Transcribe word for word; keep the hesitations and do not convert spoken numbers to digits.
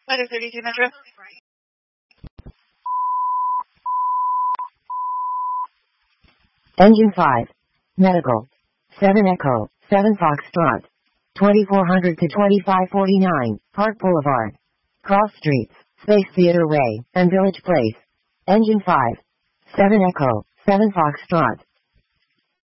Letter thirty-two Metro. Engine five. Medical. seven Echo, seven Foxtrot. twenty-four hundred to twenty-five forty-nine, Park Boulevard. Cross Streets, Space Theater Way, and Village Place. Engine five. seven Echo, seven Foxtrot.